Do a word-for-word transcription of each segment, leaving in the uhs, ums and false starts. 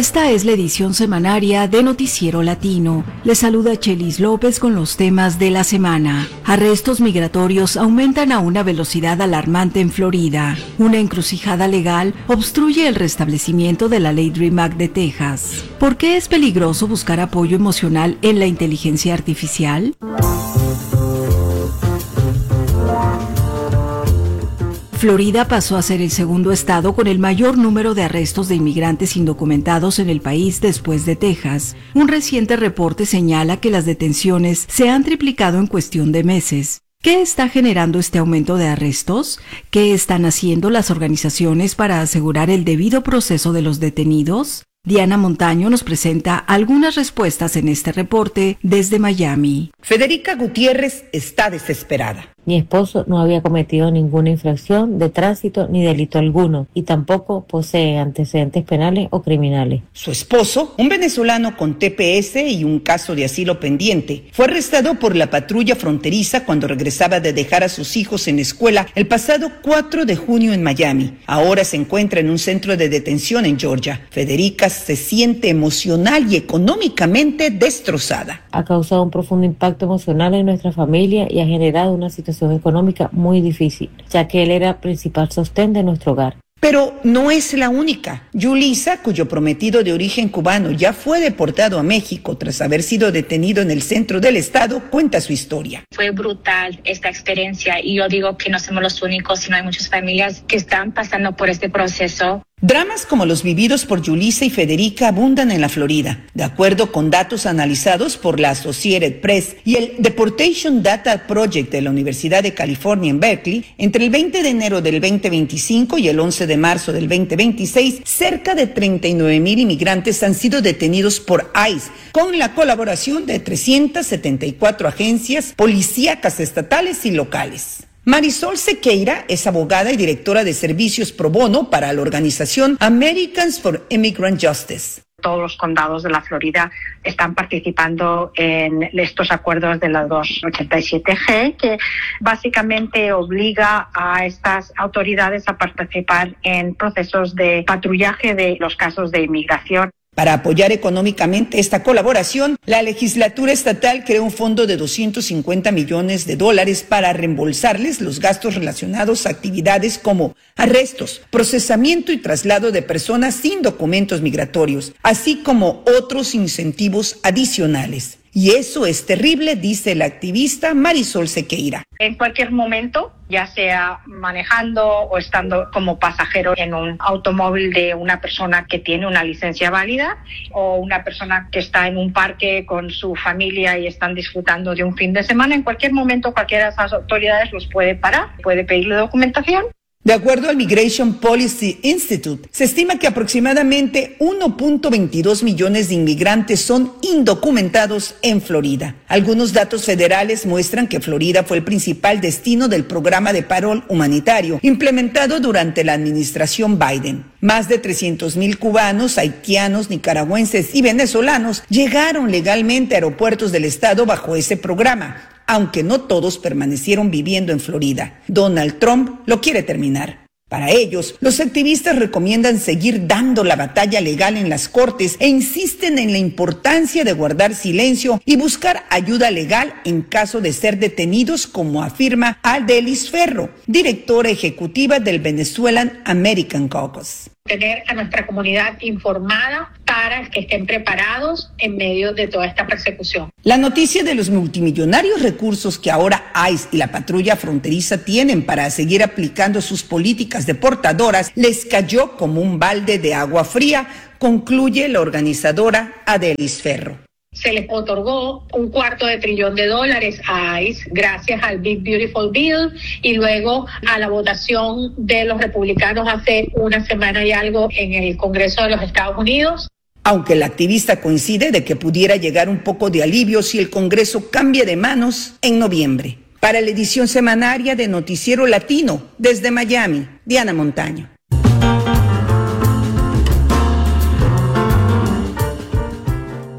Esta es la edición semanaria de Noticiero Latino. Les saluda Chelis López con los temas de la semana. Arrestos migratorios aumentan a una velocidad alarmante en Florida. Una encrucijada legal obstruye el restablecimiento de la ley DREAM Act de Texas. ¿Por qué es peligroso buscar apoyo emocional en la inteligencia artificial? Florida pasó a ser el segundo estado con el mayor número de arrestos de inmigrantes indocumentados en el país después de Texas. Un reciente reporte señala que las detenciones se han triplicado en cuestión de meses. ¿Qué está generando este aumento de arrestos? ¿Qué están haciendo las organizaciones para asegurar el debido proceso de los detenidos? Diana Montaño nos presenta algunas respuestas en este reporte desde Miami. Federica Gutiérrez está desesperada. Mi esposo no había cometido ninguna infracción de tránsito ni delito alguno y tampoco posee antecedentes penales o criminales. Su esposo, un venezolano con T P S y un caso de asilo pendiente, fue arrestado por la patrulla fronteriza cuando regresaba de dejar a sus hijos en escuela el pasado cuatro de junio en Miami. Ahora se encuentra en un centro de detención en Georgia. Federica se siente emocional y económicamente destrozada. Ha causado un profundo impacto emocional en nuestra familia y ha generado una situación económica muy difícil, ya que él era el principal sostén de nuestro hogar. Pero no es la única. Yulisa, cuyo prometido de origen cubano ya fue deportado a México tras haber sido detenido en el centro del estado, cuenta su historia. Fue brutal esta experiencia y yo digo que no somos los únicos, sino hay muchas familias que están pasando por este proceso. Dramas como los vividos por Yulisa y Federica abundan en la Florida. De acuerdo con datos analizados por la Associated Press y el Deportation Data Project de la Universidad de California en Berkeley, entre el veinte de enero del veinte veinticinco y el once de marzo del veinte veintiséis, cerca de treinta y nueve mil inmigrantes han sido detenidos por ICE, con la colaboración de trescientas setenta y cuatro agencias policíacas estatales y locales. Marisol Sequeira es abogada y directora de servicios pro bono para la organización Americans for Immigrant Justice. Todos los condados de la Florida están participando en estos acuerdos de la doscientos ochenta y siete G, que básicamente obliga a estas autoridades a participar en procesos de patrullaje de los casos de inmigración. Para apoyar económicamente esta colaboración, la legislatura estatal creó un fondo de doscientos cincuenta millones de dólares para reembolsarles los gastos relacionados a actividades como arrestos, procesamiento y traslado de personas sin documentos migratorios, así como otros incentivos adicionales. Y eso es terrible, dice la activista Marisol Sequeira. En cualquier momento, ya sea manejando o estando como pasajero en un automóvil de una persona que tiene una licencia válida o una persona que está en un parque con su familia y están disfrutando de un fin de semana, en cualquier momento cualquiera de esas autoridades los puede parar, puede pedirle documentación. De acuerdo al Migration Policy Institute, se estima que aproximadamente uno punto veintidós millones de inmigrantes son indocumentados en Florida. Algunos datos federales muestran que Florida fue el principal destino del programa de parol humanitario implementado durante la administración Biden. Más de trescientos mil cubanos, haitianos, nicaragüenses y venezolanos llegaron legalmente a aeropuertos del estado bajo ese programa, aunque no todos permanecieron viviendo en Florida. Donald Trump lo quiere terminar. Para ellos, los activistas recomiendan seguir dando la batalla legal en las cortes e insisten en la importancia de guardar silencio y buscar ayuda legal en caso de ser detenidos, como afirma Adelis Ferro, directora ejecutiva del Venezuelan American Caucus. Tener a nuestra comunidad informada para que estén preparados en medio de toda esta persecución. La noticia de los multimillonarios recursos que ahora ICE y la patrulla fronteriza tienen para seguir aplicando sus políticas deportadoras les cayó como un balde de agua fría, concluye la organizadora Adelis Ferro. Se les otorgó un cuarto de trillón de dólares a ICE gracias al Big Beautiful Bill y luego a la votación de los republicanos hace una semana y algo en el Congreso de los Estados Unidos. Aunque la activista coincide de que pudiera llegar un poco de alivio si el Congreso cambia de manos en noviembre. Para la edición semanaria de Noticiero Latino, desde Miami, Diana Montaño. Una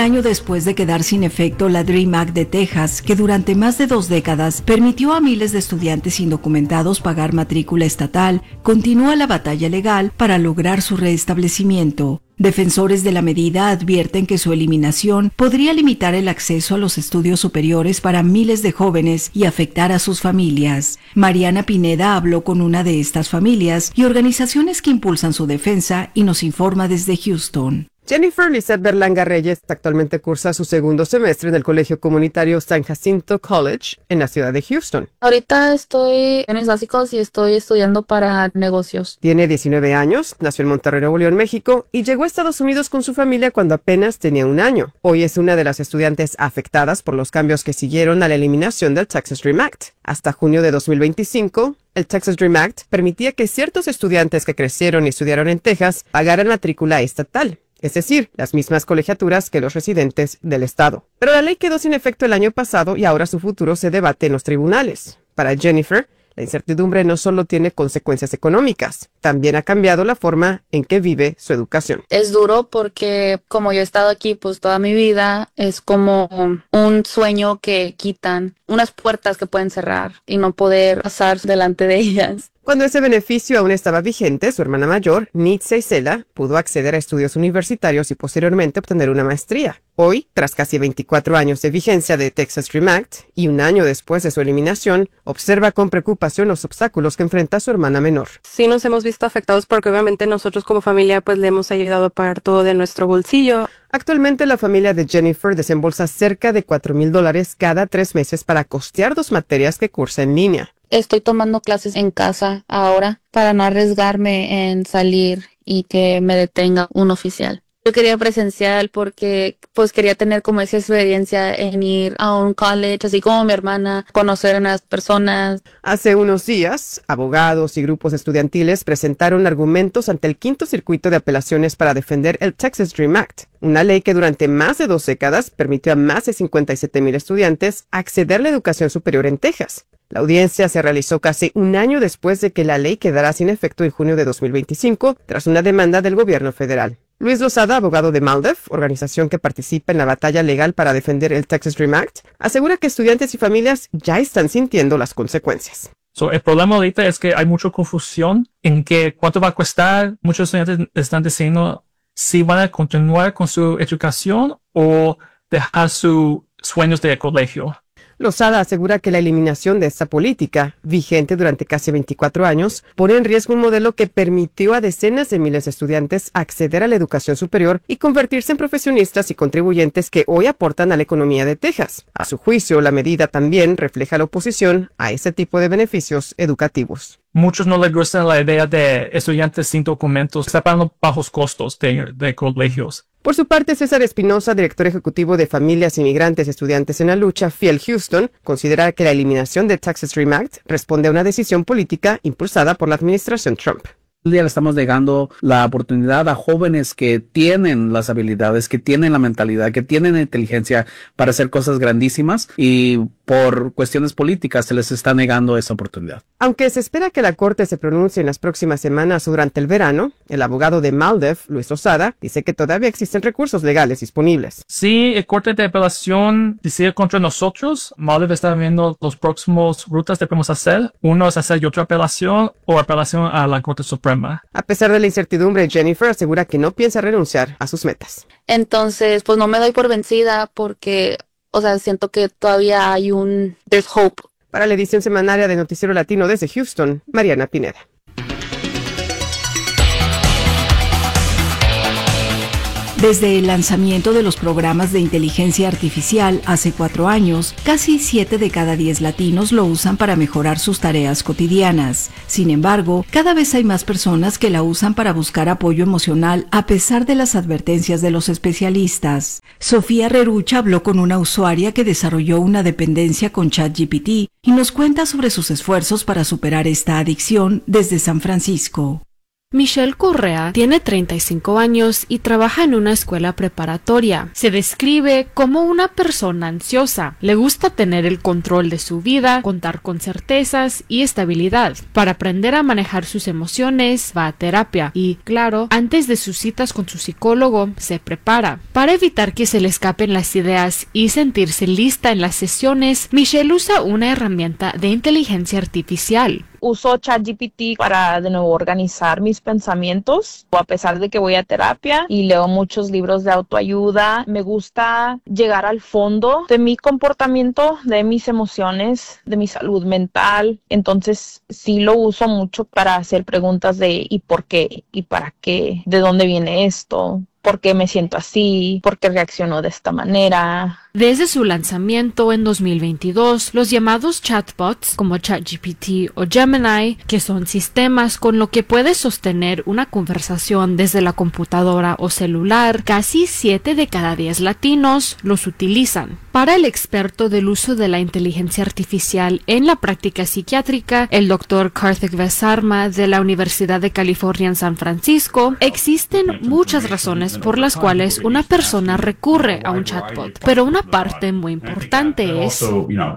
año después de quedar sin efecto la DREAM Act de Texas, que durante más de dos décadas permitió a miles de estudiantes indocumentados pagar matrícula estatal, continúa la batalla legal para lograr su restablecimiento. Defensores de la medida advierten que su eliminación podría limitar el acceso a los estudios superiores para miles de jóvenes y afectar a sus familias. Mariana Pineda habló con una de estas familias y organizaciones que impulsan su defensa y nos informa desde Houston. Jennifer Lizette Berlanga Reyes actualmente cursa su segundo semestre en el Colegio Comunitario San Jacinto College en la ciudad de Houston. Ahorita estoy en los básicos y estoy estudiando para negocios. Tiene diecinueve años, nació en Monterrey, Nuevo León, México, y llegó a Estados Unidos con su familia cuando apenas tenía un año. Hoy es una de las estudiantes afectadas por los cambios que siguieron a la eliminación del Texas DREAM Act. Hasta junio de dos mil veinticinco, el Texas DREAM Act permitía que ciertos estudiantes que crecieron y estudiaron en Texas pagaran matrícula estatal, es decir, las mismas colegiaturas que los residentes del estado. Pero la ley quedó sin efecto el año pasado y ahora su futuro se debate en los tribunales. Para Jennifer, la incertidumbre no solo tiene consecuencias económicas, también ha cambiado la forma en que vive su educación. Es duro porque como yo he estado aquí pues toda mi vida, es como un sueño que quitan, unas puertas que pueden cerrar y no poder pasar delante de ellas. Cuando ese beneficio aún estaba vigente, su hermana mayor, Nitza Isela, pudo acceder a estudios universitarios y posteriormente obtener una maestría. Hoy, tras casi veinticuatro años de vigencia de Texas DREAM Act y un año después de su eliminación, observa con preocupación los obstáculos que enfrenta su hermana menor. Sí nos hemos visto afectados porque obviamente nosotros como familia pues le hemos ayudado a pagar todo de nuestro bolsillo. Actualmente la familia de Jennifer desembolsa cerca de cuatro mil dólares cada tres meses para costear dos materias que cursa en línea. Estoy tomando clases en casa ahora para no arriesgarme en salir y que me detenga un oficial. Yo quería presencial porque pues quería tener como esa experiencia en ir a un college, así como mi hermana, conocer a unas personas. Hace unos días, abogados y grupos estudiantiles presentaron argumentos ante el quinto circuito de apelaciones para defender el Texas DREAM Act, una ley que durante más de dos décadas permitió a más de cincuenta y siete mil estudiantes acceder a la educación superior en Texas. La audiencia se realizó casi un año después de que la ley quedara sin efecto en junio de dos mil veinticinco, tras una demanda del gobierno federal. Luis Lozada, abogado de MALDEF, organización que participa en la batalla legal para defender el Texas DREAM Act, asegura que estudiantes y familias ya están sintiendo las consecuencias. So, el problema ahorita es que hay mucha confusión en que cuánto va a costar. Muchos estudiantes están diciendo si van a continuar con su educación o dejar sus sueños de colegio. Lozada asegura que la eliminación de esta política, vigente durante casi veinticuatro años, pone en riesgo un modelo que permitió a decenas de miles de estudiantes acceder a la educación superior y convertirse en profesionistas y contribuyentes que hoy aportan a la economía de Texas. A su juicio, la medida también refleja la oposición a ese tipo de beneficios educativos. Muchos no les gusta la idea de estudiantes sin documentos, está pagando bajos costos de, de colegios. Por su parte, César Espinosa, director ejecutivo de Familias Inmigrantes Estudiantes en la Lucha, Fiel Houston, considera que la eliminación del Texas DREAM Act responde a una decisión política impulsada por la administración Trump. El día le estamos negando la oportunidad a jóvenes que tienen las habilidades, que tienen la mentalidad, que tienen la inteligencia para hacer cosas grandísimas y por cuestiones políticas se les está negando esa oportunidad. Aunque se espera que la Corte se pronuncie en las próximas semanas o durante el verano, el abogado de MALDEF, Luis Lozada, dice que todavía existen recursos legales disponibles. Si el Corte de Apelación decide contra nosotros, MALDEF está viendo los próximos rutas que podemos hacer. Uno es hacer otra apelación o apelación a la Corte Suprema. A pesar de la incertidumbre, Jennifer asegura que no piensa renunciar a sus metas. Entonces, pues no me doy por vencida porque, o sea, siento que todavía hay un... there's hope. Para la edición semanaria de Noticiero Latino desde Houston, Mariana Pineda. Desde el lanzamiento de los programas de inteligencia artificial hace cuatro años, casi siete de cada diez latinos lo usan para mejorar sus tareas cotidianas. Sin embargo, cada vez hay más personas que la usan para buscar apoyo emocional a pesar de las advertencias de los especialistas. Sofía Rerucha habló con una usuaria que desarrolló una dependencia con ChatGPT y nos cuenta sobre sus esfuerzos para superar esta adicción desde San Francisco. Michelle Correa tiene treinta y cinco años y trabaja en una escuela preparatoria. Se describe como una persona ansiosa. Le gusta tener el control de su vida, contar con certezas y estabilidad. Para aprender a manejar sus emociones, va a terapia y, claro, antes de sus citas con su psicólogo, se prepara. Para evitar que se le escapen las ideas y sentirse lista en las sesiones, Michelle usa una herramienta de inteligencia artificial. Uso ChatGPT para de nuevo organizar mis pensamientos, o a pesar de que voy a terapia y leo muchos libros de autoayuda, me gusta llegar al fondo de mi comportamiento, de mis emociones, de mi salud mental. Entonces sí lo uso mucho para hacer preguntas de ¿y por qué? ¿Y para qué? ¿De dónde viene esto? ¿Por qué me siento así? ¿Por qué reacciono de esta manera? Desde su lanzamiento en dos mil veintidós, los llamados chatbots como ChatGPT o Gemini, que son sistemas con lo que puedes sostener una conversación desde la computadora o celular, casi siete de cada diez latinos los utilizan. Para el experto del uso de la inteligencia artificial en la práctica psiquiátrica, el doctor Karthik Vesarma de la Universidad de California en San Francisco, existen muchas razones por las cuales una persona recurre a un chatbot, pero una parte muy importante es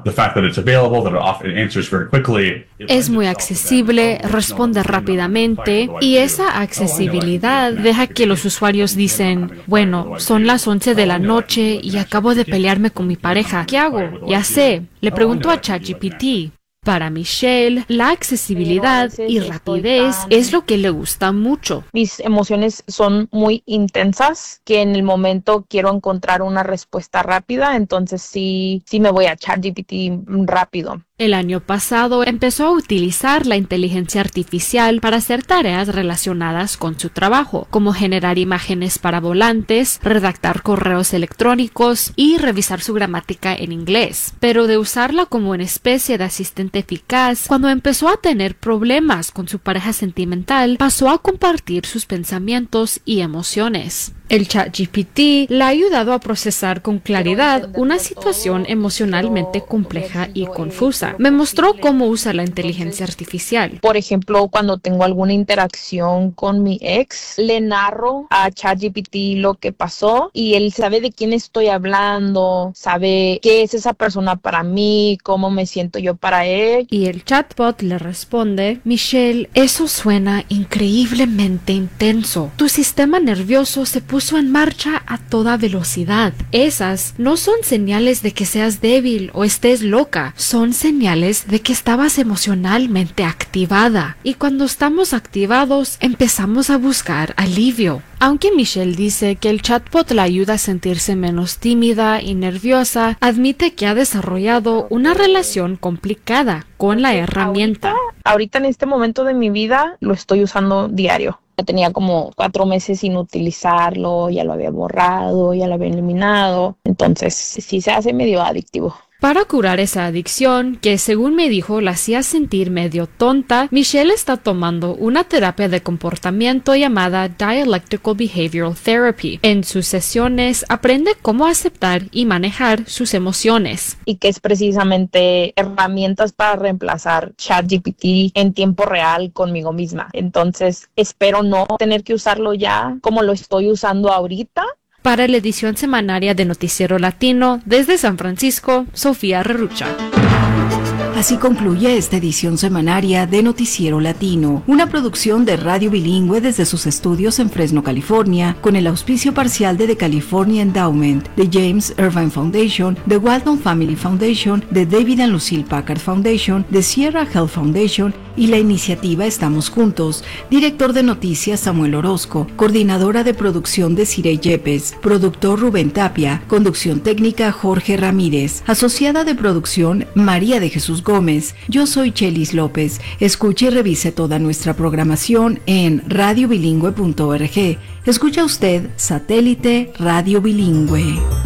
es muy accesible, responde rápidamente y esa accesibilidad deja que los usuarios dicen, bueno, son las once de la noche y acabo de pelearme con mi pareja, ¿qué hago? Ya sé, le pregunto a ChatGPT. Para Michelle, la accesibilidad y rapidez es lo que le gusta mucho. Mis emociones son muy intensas, que en el momento quiero encontrar una respuesta rápida, entonces sí, sí me voy a ChatGPT rápido. El año pasado empezó a utilizar la inteligencia artificial para hacer tareas relacionadas con su trabajo, como generar imágenes para volantes, redactar correos electrónicos y revisar su gramática en inglés. Pero de usarla como una especie de asistente eficaz, cuando empezó a tener problemas con su pareja sentimental, pasó a compartir sus pensamientos y emociones. El ChatGPT le ha ayudado a procesar con claridad una situación emocionalmente compleja y confusa. Me mostró cómo usa la inteligencia artificial. Por ejemplo, cuando tengo alguna interacción con mi ex, le narro a ChatGPT lo que pasó y él sabe de quién estoy hablando, sabe qué es esa persona para mí, cómo me siento yo para él. Y el chatbot le responde, Michelle, eso suena increíblemente intenso. Tu sistema nervioso se puso puso en marcha a toda velocidad. Esas no son señales de que seas débil o estés loca, son señales de que estabas emocionalmente activada. Y cuando estamos activados, empezamos a buscar alivio. Aunque Michelle dice que el chatbot la ayuda a sentirse menos tímida y nerviosa, admite que ha desarrollado una relación complicada con la herramienta. Ahorita, ahorita en este momento de mi vida lo estoy usando diario. Ya tenía como cuatro meses sin utilizarlo, ya lo había borrado, ya lo había eliminado. Entonces sí se hace medio adictivo. Para curar esa adicción, que según me dijo la hacía sentir medio tonta, Michelle está tomando una terapia de comportamiento llamada Dialectical Behavioral Therapy. En sus sesiones aprende cómo aceptar y manejar sus emociones. Y que es precisamente herramientas para reemplazar ChatGPT en tiempo real conmigo misma. Entonces espero no tener que usarlo ya como lo estoy usando ahorita. Para la edición semanaria de Noticiero Latino, desde San Francisco, Sofía Rerucha. Así concluye esta edición semanaria de Noticiero Latino, una producción de Radio Bilingüe desde sus estudios en Fresno, California, con el auspicio parcial de The California Endowment, de James Irvine Foundation, de Walton Family Foundation, de David and Lucille Packard Foundation, de Sierra Health Foundation y la iniciativa Estamos Juntos. Director de noticias Samuel Orozco, coordinadora de producción Desiree Yepes, productor Rubén Tapia, conducción técnica Jorge Ramírez, asociada de producción María de Jesús Gómez. Yo soy Chelis López. Escuche y revise toda nuestra programación en radio bilingüe punto org. Escucha usted Satélite Radio Bilingüe.